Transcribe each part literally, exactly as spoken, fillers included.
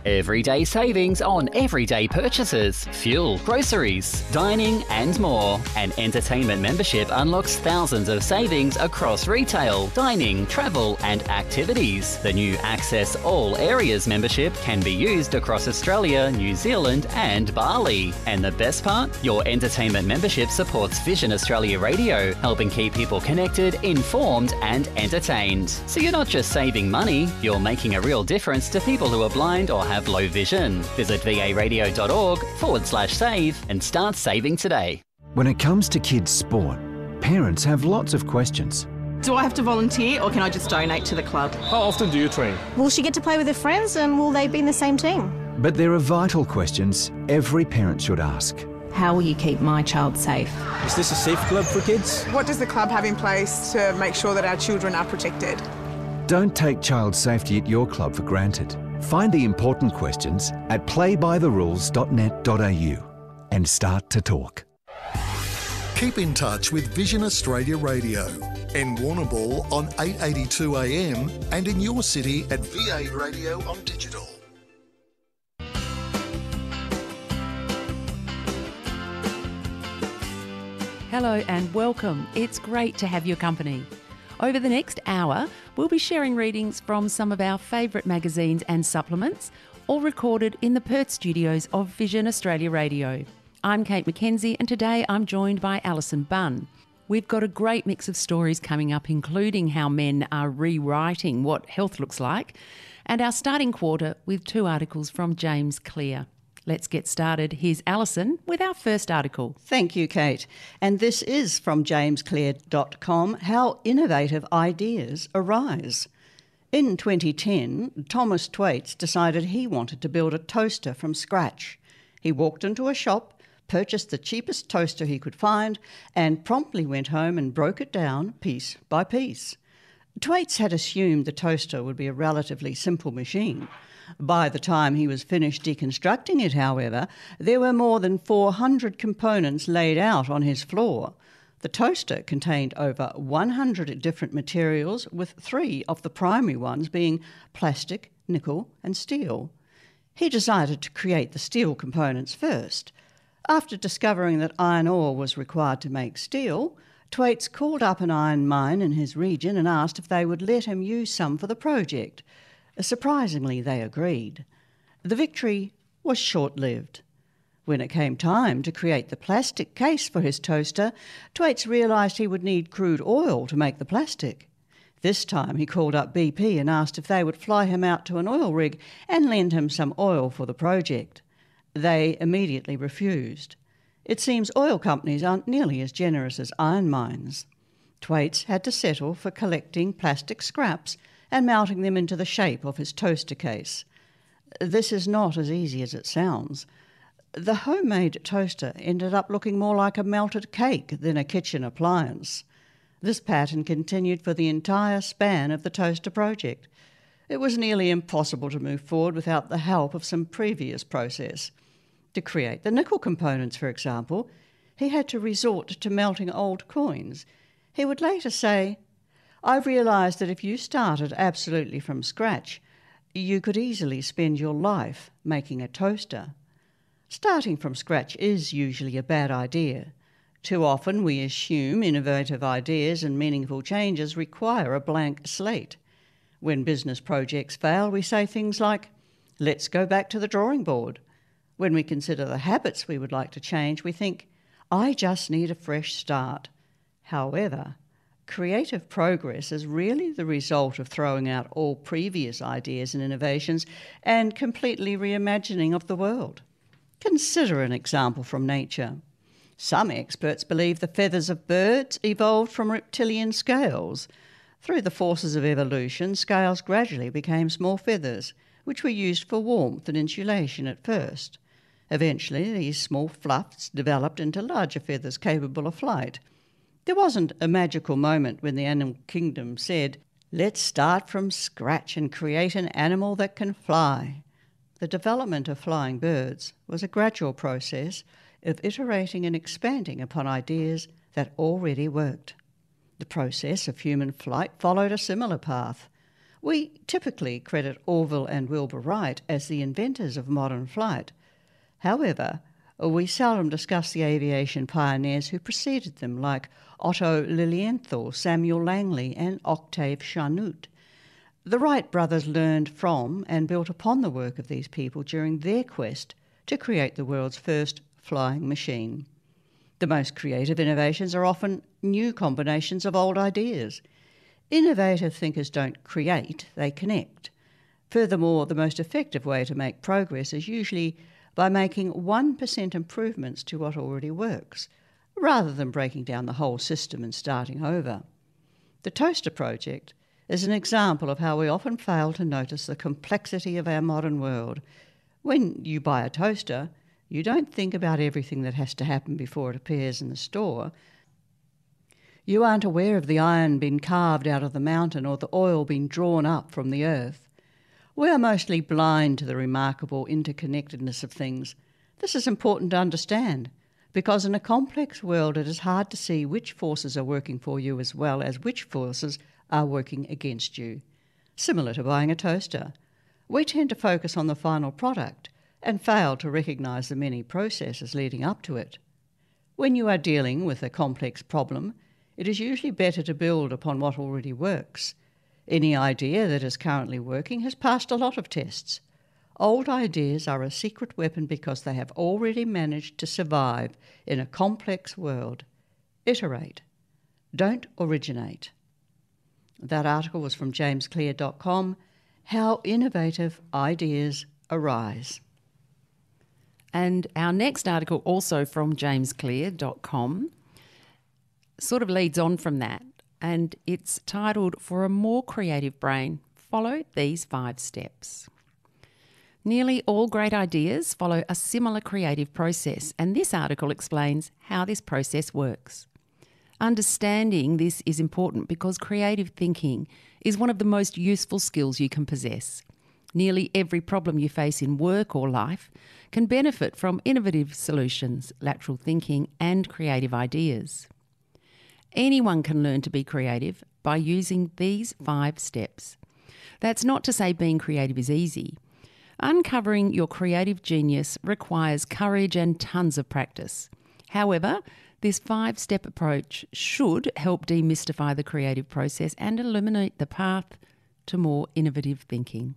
Everyday savings on everyday purchases, fuel, groceries, dining and more. An entertainment membership unlocks thousands of savings across retail, dining, travel and activities. The new Access All Areas membership can be used across Australia, New Zealand and Bali. And the best part? Your entertainment membership supports Vision Australia Radio, helping keep people connected, informed and entertained. So you're not just saving money, you're making a real difference to people who are blind or have low vision. Visit varadio.org forward slash save and start saving today. When it comes to kids' sport, parents have lots of questions. Do I have to volunteer or can I just donate to the club? How often do you train? Will she get to play with her friends and will they be in the same team? But there are vital questions every parent should ask. How will you keep my child safe? Is this a safe club for kids? What does the club have in place to make sure that our children are protected? Don't take child safety at your club for granted. Find the important questions at play by the rules dot net dot a u and start to talk. Keep in touch with Vision Australia Radio and Warrnambool on eight eighty-two A M and in your city at V A Radio on digital. Hello and welcome. It's great to have your company. Over the next hour, we'll be sharing readings from some of our favourite magazines and supplements, all recorded in the Perth studios of Vision Australia Radio. I'm Kate McKenzie and today I'm joined by Alison Bunn. We've got a great mix of stories coming up, including how men are rewriting what health looks like, and our starting quarter with two articles from James Clear. Let's get started. Here's Alison with our first article. Thank you, Kate. And this is from james clear dot com, How Innovative Ideas Arise. In twenty ten, Thomas Thwaites decided he wanted to build a toaster from scratch. He walked into a shop, purchased the cheapest toaster he could find, and promptly went home and broke it down piece by piece. Thwaites had assumed the toaster would be a relatively simple machine. By the time he was finished deconstructing it, however, there were more than four hundred components laid out on his floor. The toaster contained over one hundred different materials, with three of the primary ones being plastic, nickel and steel. He decided to create the steel components first. After discovering that iron ore was required to make steel, Thwaites called up an iron mine in his region and asked if they would let him use some for the project. Surprisingly, they agreed. The victory was short-lived. When it came time to create the plastic case for his toaster, Thwaites realised he would need crude oil to make the plastic. This time he called up B P and asked if they would fly him out to an oil rig and lend him some oil for the project. They immediately refused. It seems oil companies aren't nearly as generous as iron mines. Thwaites had to settle for collecting plastic scraps and melting them into the shape of his toaster case. This is not as easy as it sounds. The homemade toaster ended up looking more like a melted cake than a kitchen appliance. This pattern continued for the entire span of the toaster project. It was nearly impossible to move forward without the help of some previous process. To create the nickel components, for example, he had to resort to melting old coins. He would later say, "I've realised that if you started absolutely from scratch, you could easily spend your life making a toaster." Starting from scratch is usually a bad idea. Too often we assume innovative ideas and meaningful changes require a blank slate. When business projects fail, we say things like, "Let's go back to the drawing board." When we consider the habits we would like to change, we think, "I just need a fresh start." However, creative progress is really the result of throwing out all previous ideas and innovations and completely reimagining of the world. Consider an example from nature. Some experts believe the feathers of birds evolved from reptilian scales. Through the forces of evolution, scales gradually became small feathers, which were used for warmth and insulation at first. Eventually, these small fluffs developed into larger feathers capable of flight. There wasn't a magical moment when the animal kingdom said, "Let's start from scratch and create an animal that can fly." The development of flying birds was a gradual process of iterating and expanding upon ideas that already worked. The process of human flight followed a similar path. We typically credit Orville and Wilbur Wright as the inventors of modern flight. However, we seldom discuss the aviation pioneers who preceded them, like Otto Lilienthal, Samuel Langley and Octave Chanute. The Wright brothers learned from and built upon the work of these people during their quest to create the world's first flying machine. The most creative innovations are often new combinations of old ideas. Innovative thinkers don't create, they connect. Furthermore, the most effective way to make progress is usually by making one percent improvements to what already works, rather than breaking down the whole system and starting over. The Toaster Project is an example of how we often fail to notice the complexity of our modern world. When you buy a toaster, you don't think about everything that has to happen before it appears in the store. You aren't aware of the iron being carved out of the mountain or the oil being drawn up from the earth. We are mostly blind to the remarkable interconnectedness of things. This is important to understand, because in a complex world it is hard to see which forces are working for you as well as which forces are working against you. Similar to buying a toaster, we tend to focus on the final product and fail to recognise the many processes leading up to it. When you are dealing with a complex problem, it is usually better to build upon what already works. Any idea that is currently working has passed a lot of tests. Old ideas are a secret weapon because they have already managed to survive in a complex world. Iterate. Don't originate. That article was from james clear dot com, How Innovative Ideas Arise. And our next article, also from james clear dot com, sort of leads on from that. And it's titled, For a More Creative Brain, Follow These Five Steps. Nearly all great ideas follow a similar creative process, and this article explains how this process works. Understanding this is important because creative thinking is one of the most useful skills you can possess. Nearly every problem you face in work or life can benefit from innovative solutions, lateral thinking, and creative ideas. Anyone can learn to be creative by using these five steps. That's not to say being creative is easy. Uncovering your creative genius requires courage and tons of practice. However, this five-step approach should help demystify the creative process and illuminate the path to more innovative thinking.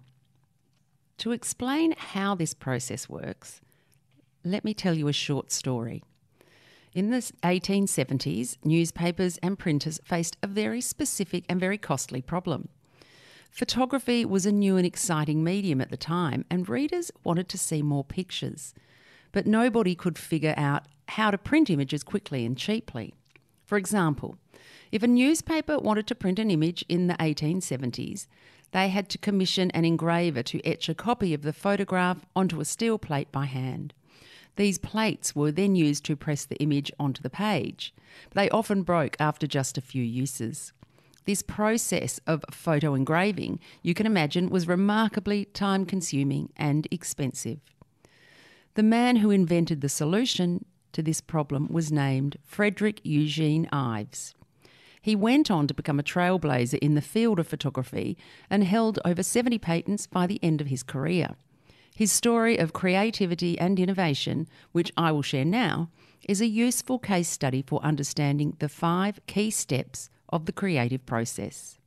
To explain how this process works, let me tell you a short story. In the eighteen seventies, newspapers and printers faced a very specific and very costly problem. Photography was a new and exciting medium at the time, and readers wanted to see more pictures. But nobody could figure out how to print images quickly and cheaply. For example, if a newspaper wanted to print an image in the eighteen seventies, they had to commission an engraver to etch a copy of the photograph onto a steel plate by hand. These plates were then used to press the image onto the page. They often broke after just a few uses. This process of photo engraving, you can imagine, was remarkably time-consuming and expensive. The man who invented the solution to this problem was named Frederick Eugene Ives. He went on to become a trailblazer in the field of photography and held over seventy patents by the end of his career. His story of creativity and innovation, which I will share now, is a useful case study for understanding the five key steps of the creative process.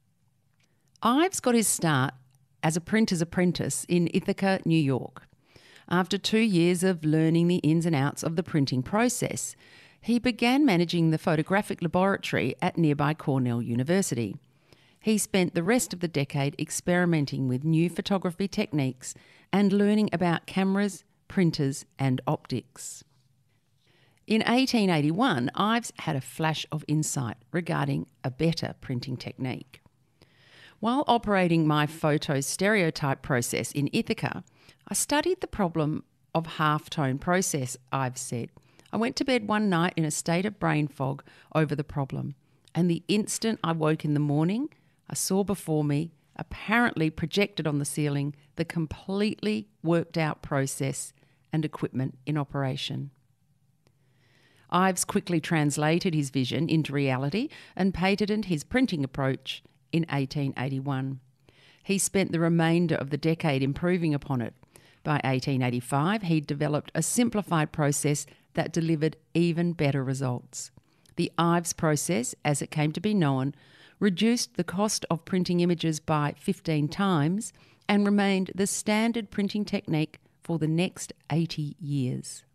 Ives got his start as a printer's apprentice in Ithaca, New York. After two years of learning the ins and outs of the printing process, he began managing the photographic laboratory at nearby Cornell University. He spent the rest of the decade experimenting with new photography techniques and learning about cameras, printers, and optics. In eighteen eighty-one, Ives had a flash of insight regarding a better printing technique. While operating my photo stereotype process in Ithaca, I studied the problem of half-tone process, Ives said. I went to bed one night in a state of brain fog over the problem, and the instant I woke in the morning, I saw before me, apparently projected on the ceiling, the completely worked out process and equipment in operation. Ives quickly translated his vision into reality and patented his printing approach in eighteen eighty-one. He spent the remainder of the decade improving upon it. By eighteen eighty-five, he developed a simplified process that delivered even better results. The Ives process, as it came to be known, reduced the cost of printing images by fifteen times and remained the standard printing technique for the next eighty years.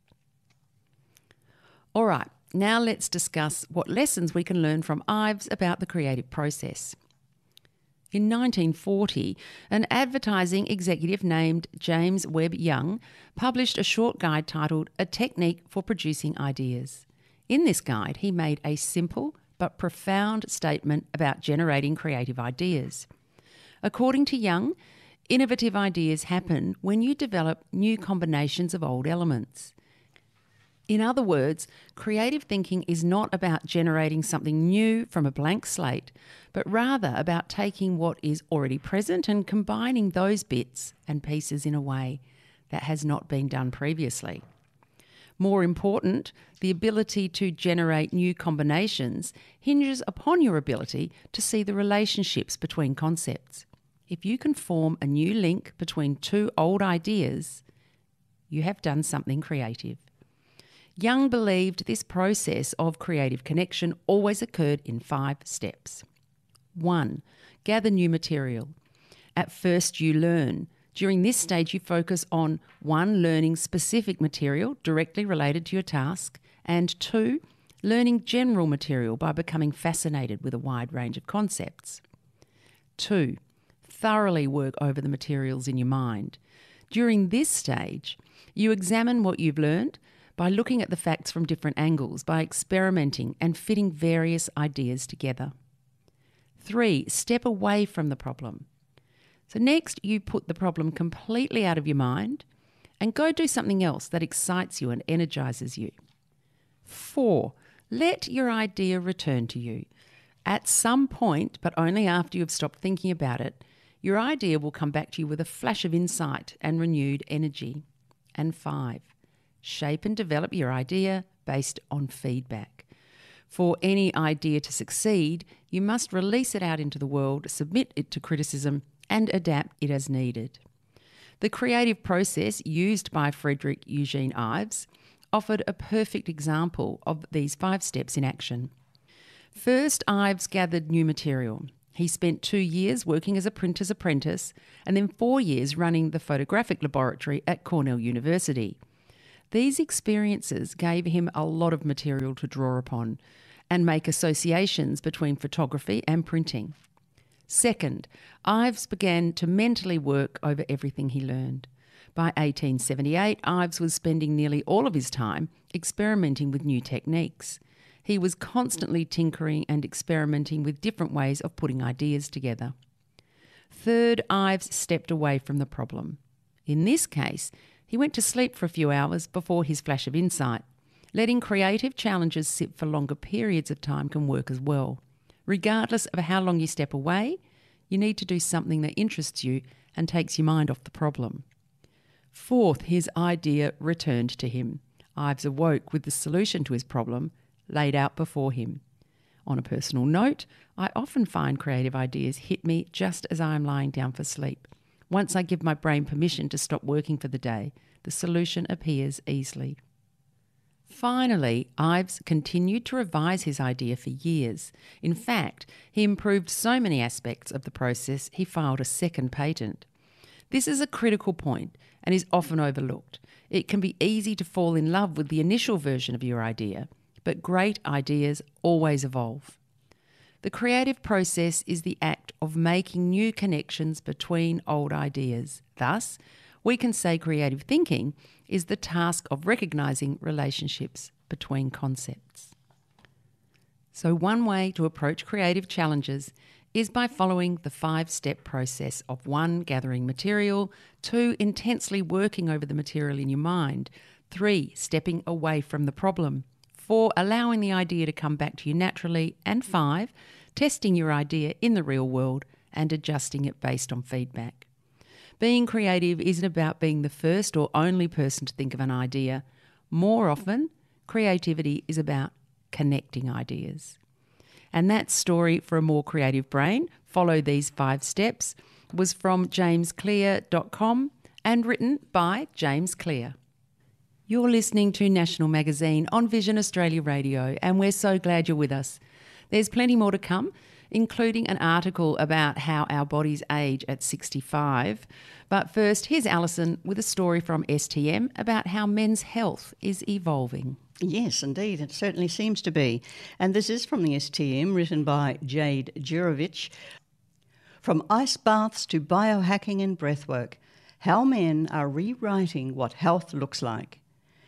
All right, now let's discuss what lessons we can learn from Ives about the creative process. In nineteen forty, an advertising executive named James Webb Young published a short guide titled A Technique for Producing Ideas. In this guide, he made a simple but profound statement about generating creative ideas. According to Young, innovative ideas happen when you develop new combinations of old elements. In other words, creative thinking is not about generating something new from a blank slate, but rather about taking what is already present and combining those bits and pieces in a way that has not been done previously. More important, the ability to generate new combinations hinges upon your ability to see the relationships between concepts. If you can form a new link between two old ideas, you have done something creative. Young believed this process of creative connection always occurred in five steps. One, gather new material. At first you learn. During this stage you focus on one, learning specific material directly related to your task, and two, learning general material by becoming fascinated with a wide range of concepts. Two, thoroughly work over the materials in your mind. During this stage, you examine what you've learned by looking at the facts from different angles, by experimenting and fitting various ideas together. Three, step away from the problem. So next, you put the problem completely out of your mind and go do something else that excites you and energizes you. Four, let your idea return to you. At some point, but only after you have stopped thinking about it, your idea will come back to you with a flash of insight and renewed energy. And five, shape and develop your idea based on feedback. For any idea to succeed, you must release it out into the world, submit it to criticism, and adapt it as needed. The creative process used by Frederick Eugene Ives offered a perfect example of these five steps in action. First, Ives gathered new material. He spent two years working as a printer's apprentice and then four years running the photographic laboratory at Cornell University. These experiences gave him a lot of material to draw upon and make associations between photography and printing. Second, Ives began to mentally work over everything he learned. By eighteen seventy-eight, Ives was spending nearly all of his time experimenting with new techniques. He was constantly tinkering and experimenting with different ways of putting ideas together. Third, Ives stepped away from the problem. In this case, he went to sleep for a few hours before his flash of insight. Letting creative challenges sit for longer periods of time can work as well. Regardless of how long you step away, you need to do something that interests you and takes your mind off the problem. Fourth, his idea returned to him. Ives awoke with the solution to his problem laid out before him. On a personal note, I often find creative ideas hit me just as I am lying down for sleep. Once I give my brain permission to stop working for the day, the solution appears easily. Finally, Ives continued to revise his idea for years. In fact, he improved so many aspects of the process, he filed a second patent. This is a critical point and is often overlooked. It can be easy to fall in love with the initial version of your idea, but great ideas always evolve. The creative process is the act of making new connections between old ideas. Thus, we can say creative thinking is the task of recognising relationships between concepts. So one way to approach creative challenges is by following the five-step process of one, gathering material, two, intensely working over the material in your mind, three, stepping away from the problem, four, allowing the idea to come back to you naturally, and five, testing your idea in the real world and adjusting it based on feedback. Being creative isn't about being the first or only person to think of an idea. More often, creativity is about connecting ideas. And that's Story for a More Creative Brain. Follow these five steps. was from james clear dot com and written by James Clear. You're listening to National Magazine on Vision Australia Radio, and we're so glad you're with us. There's plenty more to come, including an article about how our bodies age at sixty-five. But first, here's Alison with a story from S T M about how men's health is evolving. Yes, indeed, it certainly seems to be. And this is from the S T M, written by Jade Jurovich. From ice baths to biohacking and breathwork, how men are rewriting what health looks like.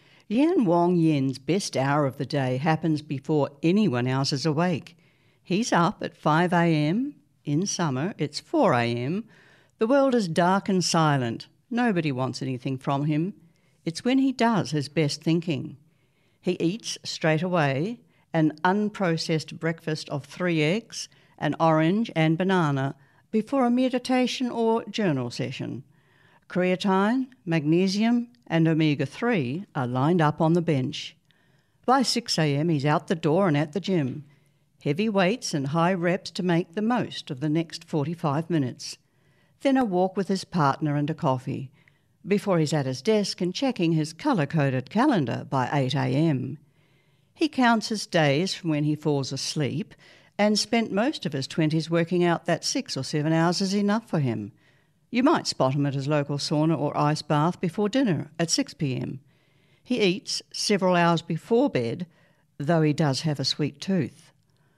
Yan Wong Yin's best hour of the day happens before anyone else is awake. He's up at five a.m. In summer, it's four a.m. The world is dark and silent. Nobody wants anything from him. It's when he does his best thinking. He eats straight away an unprocessed breakfast of three eggs, an orange and banana before a meditation or journal session. Creatine, magnesium and omega three are lined up on the bench. By six a.m. he's out the door and at the gym. Heavy weights and high reps to make the most of the next forty-five minutes. Then a walk with his partner and a coffee, before he's at his desk and checking his colour-coded calendar by eight a.m. He counts his days from when he falls asleep and spent most of his twenties working out that six or seven hours is enough for him. You might spot him at his local sauna or ice bath before dinner at six p.m. He eats several hours before bed, though he does have a sweet tooth.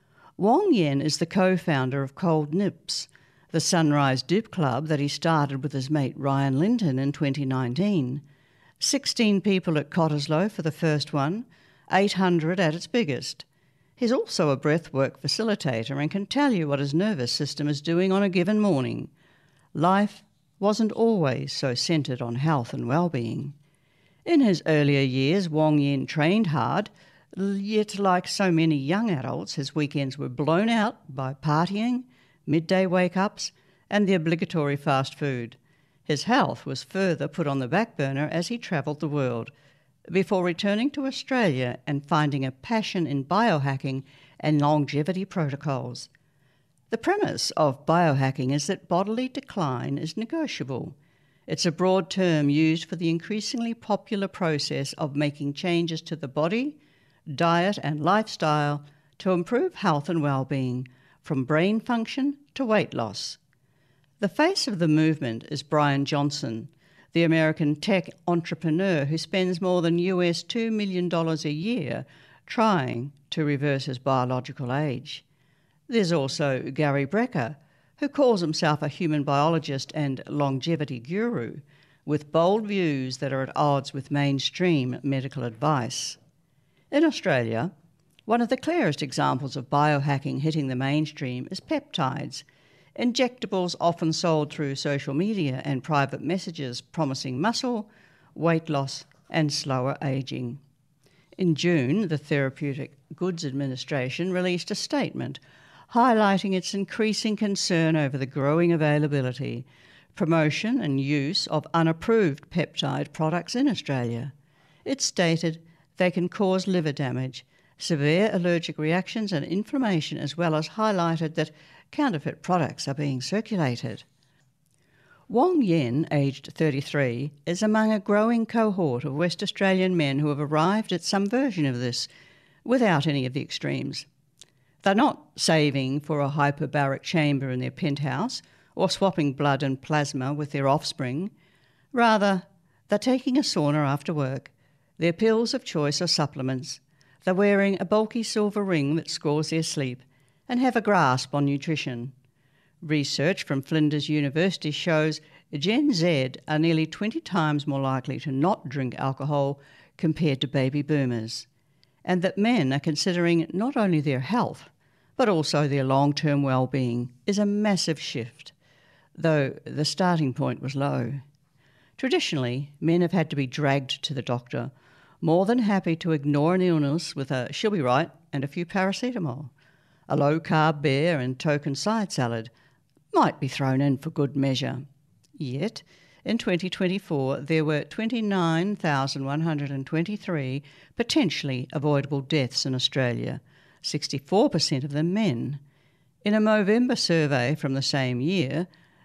Wong Yen is the co-founder of Cold Nips, the sunrise dip club that he started with his mate Ryan Linton in twenty nineteen. Sixteen people at Cottesloe for the first one, eight hundred at its biggest. He's also a breathwork facilitator and can tell you what his nervous system is doing on a given morning. Life wasn't always so centred on health and well-being. In his earlier years, Wong Yen trained hard, yet like so many young adults, his weekends were blown out by partying, midday wake-ups and the obligatory fast food. His health was further put on the back burner as he travelled the world, before returning to Australia and finding a passion in biohacking and longevity protocols. The premise of biohacking is that bodily decline is negotiable. It's a broad term used for the increasingly popular process of making changes to the body, diet and lifestyle to improve health and well-being, from brain function to weight loss. The face of the movement is Brian Johnson, the American tech entrepreneur who spends more than U S two million dollars a year trying to reverse his biological age. There's also Gary Brecker, who calls himself a human biologist and longevity guru, with bold views that are at odds with mainstream medical advice. In Australia, one of the clearest examples of biohacking hitting the mainstream is peptides, injectables often sold through social media and private messages promising muscle, weight loss and slower ageing. In June, the Therapeutic Goods Administration released a statement highlighting its increasing concern over the growing availability, promotion and use of unapproved peptide products in Australia. It stated they can cause liver damage, severe allergic reactions and inflammation, as well as highlighted that counterfeit products are being circulated. Wong Yen, aged thirty-three, is among a growing cohort of West Australian men who have arrived at some version of this, without any of the extremes. They're not saving for a hyperbaric chamber in their penthouse or swapping blood and plasma with their offspring. Rather, they're taking a sauna after work. Their pills of choice are supplements. They're wearing a bulky silver ring that scores their sleep and have a grasp on nutrition. Research from Flinders University shows Gen Z are nearly twenty times more likely to not drink alcohol compared to baby boomers, and that men are considering not only their health but also their long-term well-being is a massive shift, though the starting point was low. Traditionally, men have had to be dragged to the doctor, more than happy to ignore an illness with a "she'll be right" and a few paracetamol. A low-carb beer and token side salad might be thrown in for good measure. Yet, in twenty twenty-four, there were twenty-nine thousand one hundred twenty-three potentially avoidable deaths in Australia, sixty-four percent of them men. In a Movember survey from the same year,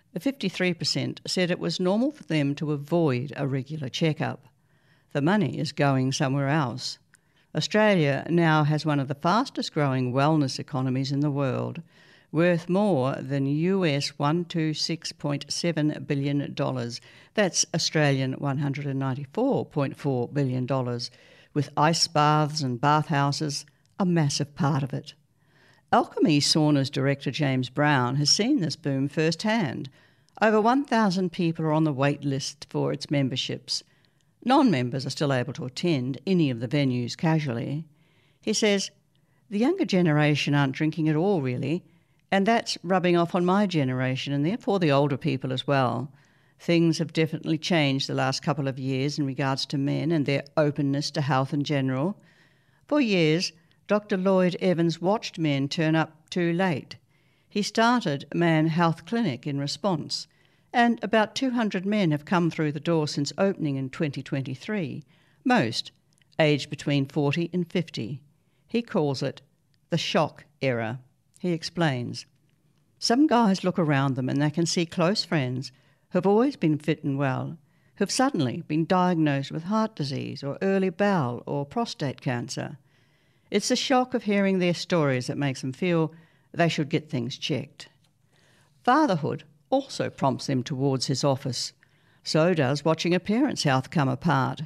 fifty-three percent said it was normal for them to avoid a regular checkup. The money is going somewhere else. Australia now has one of the fastest growing wellness economies in the world, worth more than U S one hundred twenty-six point seven billion dollars. That's Australian one hundred ninety-four point four billion dollars, with ice baths and bathhouses a massive part of it. Alchemy Saunas director James Brown has seen this boom firsthand. Over one thousand people are on the wait list for its memberships. Non-members are still able to attend any of the venues casually. He says, "The younger generation aren't drinking at all, really, and that's rubbing off on my generation and therefore the older people as well. Things have definitely changed the last couple of years in regards to men and their openness to health in general. For years, Doctor Lloyd Evans watched men turn up too late. He started Man Health Clinic in response, and about two hundred men have come through the door since opening in twenty twenty-three, most aged between forty and fifty. He calls it the shock era." He explains, "Some guys look around them and they can see close friends who've always been fit and well, who've suddenly been diagnosed with heart disease or early bowel or prostate cancer. It's the shock of hearing their stories that makes them feel they should get things checked. Fatherhood also prompts them towards his office. So does watching a parent's health come apart.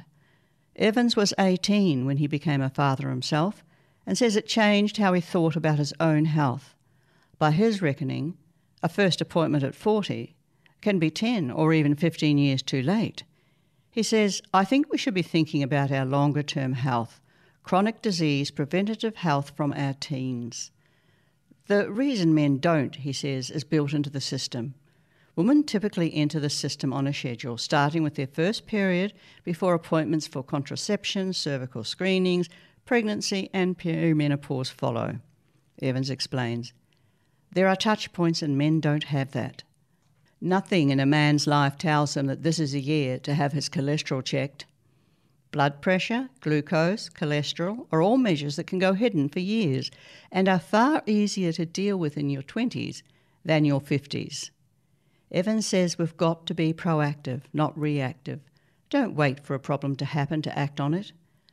Evans was eighteen when he became a father himself and says it changed how he thought about his own health. By his reckoning, a first appointment at forty can be ten or even fifteen years too late. He says, "I think we should be thinking about our longer-term health, chronic disease, preventative health from our teens." The reason men don't, he says, is built into the system. Women typically enter the system on a schedule, starting with their first period before appointments for contraception, cervical screenings, pregnancy and perimenopause follow. Evans explains, "There are touch points and men don't have that. Nothing in a man's life tells him that this is a year to have his cholesterol checked. Blood pressure, glucose, cholesterol are all measures that can go hidden for years and are far easier to deal with in your twenties than your fifties. Evans says we've got to be proactive, not reactive. Don't wait for a problem to happen to act on it.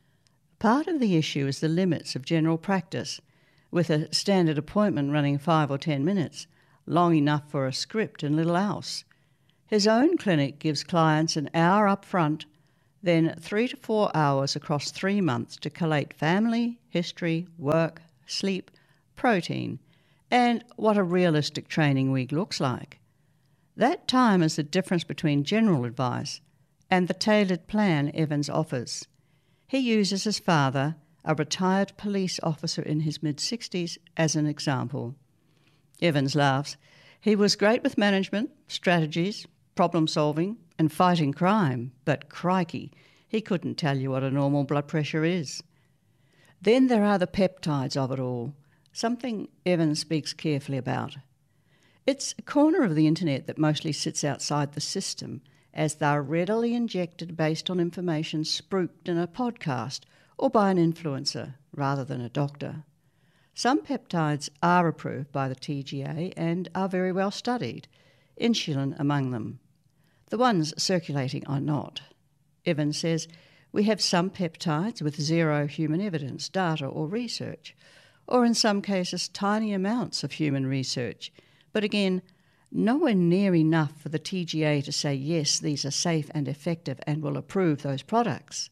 Part of the issue is the limits of general practice, with a standard appointment running five or ten minutes, long enough for a script and little else. His own clinic gives clients an hour up front, then three to four hours across three months to collate family, history, work, sleep, protein, and what a realistic training week looks like. That time is the difference between general advice and the tailored plan Evans offers. He uses his father, a retired police officer in his mid-sixties, as an example. Evans laughs. He was great with management, strategies, problem-solving and fighting crime, but crikey, he couldn't tell you what a normal blood pressure is. Then there are the peptides of it all, something Evans speaks carefully about. It's a corner of the internet that mostly sits outside the system, as they're readily injected based on information spruiked in a podcast or by an influencer rather than a doctor. Some peptides are approved by the T G A and are very well studied, insulin among them. The ones circulating are not. Evans says, we have some peptides with zero human evidence, data or research, or in some cases tiny amounts of human research, but again, nowhere near enough for the T G A to say, yes, these are safe and effective and will approve those products.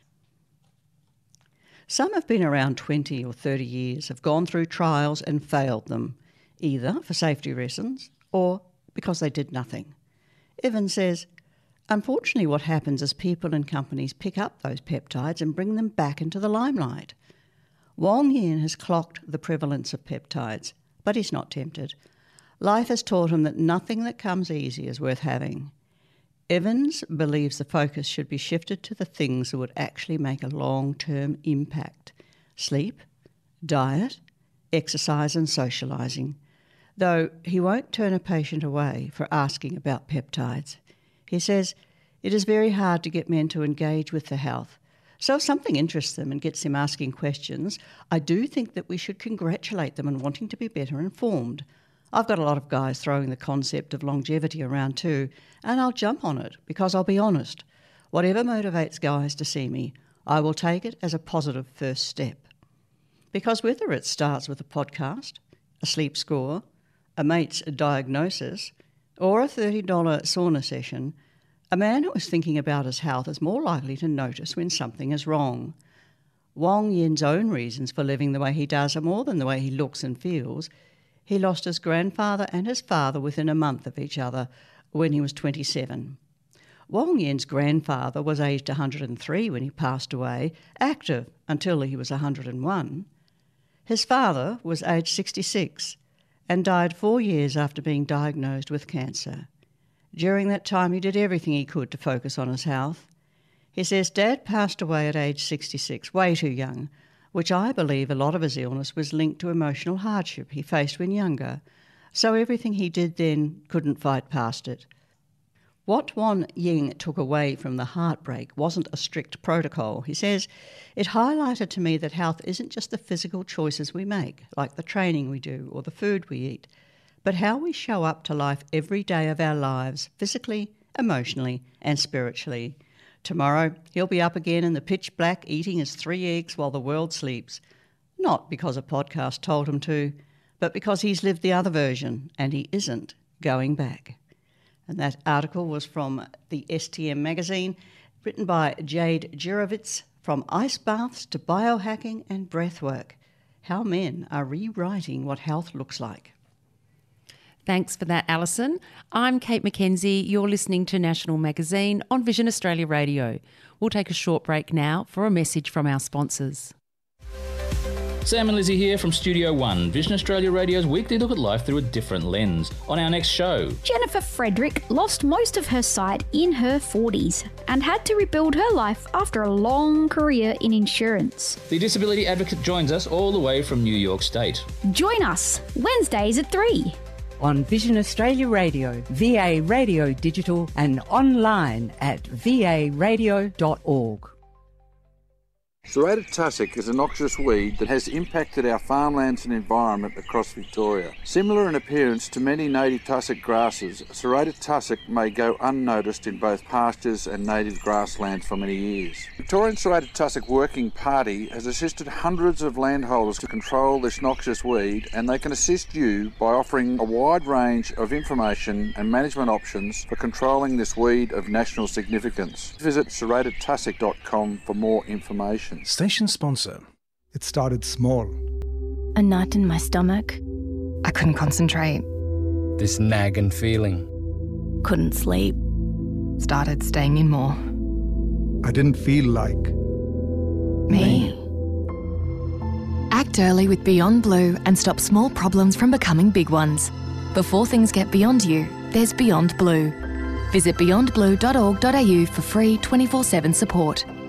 Some have been around twenty or thirty years, have gone through trials and failed them, either for safety reasons or because they did nothing. Evans says, unfortunately what happens is people and companies pick up those peptides and bring them back into the limelight. Wong Yin has clocked the prevalence of peptides, but he's not tempted. Life has taught him that nothing that comes easy is worth having. Evans believes the focus should be shifted to the things that would actually make a long-term impact. Sleep, diet, exercise and socialising, though he won't turn a patient away for asking about peptides. He says, it is very hard to get men to engage with their health. So if something interests them and gets them asking questions, I do think that we should congratulate them on wanting to be better informed. I've got a lot of guys throwing the concept of longevity around too, and I'll jump on it because I'll be honest. Whatever motivates guys to see me, I will take it as a positive first step. Because whether it starts with a podcast, a sleep score, a mate's diagnosis, or a thirty dollars sauna session, a man who is thinking about his health is more likely to notice when something is wrong. Wong Yin's own reasons for living the way he does are more than the way he looks and feels. He lost his grandfather and his father within a month of each other when he was twenty-seven. Wong Yin's grandfather was aged one hundred three when he passed away, active until he was one hundred one. His father was aged sixty-six and died four years after being diagnosed with cancer. During that time, he did everything he could to focus on his health. He says Dad passed away at age sixty-six, way too young, which I believe a lot of his illness was linked to emotional hardship he faced when younger, so everything he did then couldn't fight past it. What Wong Yin took away from the heartbreak wasn't a strict protocol. He says, it highlighted to me that health isn't just the physical choices we make, like the training we do or the food we eat, but how we show up to life every day of our lives, physically, emotionally and spiritually. Tomorrow, he'll be up again in the pitch black eating his three eggs while the world sleeps. Not because a podcast told him to, but because he's lived the other version and he isn't going back. And that article was from the S T M magazine, written by Jade Jurovitz, From Ice Baths to Biohacking and Breathwork, How Men Are Rewriting What Health Looks Like. Thanks for that, Alison. I'm Kate McKenzie. You're listening to National Magazine on Vision Australia Radio. We'll take a short break now for a message from our sponsors. Sam and Lizzie here from Studio One, Vision Australia Radio's weekly look at life through a different lens. On our next show, Jennifer Frederick lost most of her sight in her forties and had to rebuild her life after a long career in insurance. The disability advocate joins us all the way from New York State. Join us Wednesdays at three. On Vision Australia Radio, V A Radio Digital and online at v a radio dot org. Serrated tussock is a noxious weed that has impacted our farmlands and environment across Victoria. Similar in appearance to many native tussock grasses, serrated tussock may go unnoticed in both pastures and native grasslands for many years. Victorian Serrated Tussock Working Party has assisted hundreds of landholders to control this noxious weed, and they can assist you by offering a wide range of information and management options for controlling this weed of national significance. Visit serrated tussock dot com for more information. Station sponsor. It started small. A knot in my stomach. I couldn't concentrate. This nagging feeling. Couldn't sleep. Started staying in more. I didn't feel like... Me. Act early with Beyond Blue and stop small problems from becoming big ones. Before things get beyond you, there's Beyond Blue. Visit beyond blue dot org dot a u for free twenty-four seven support.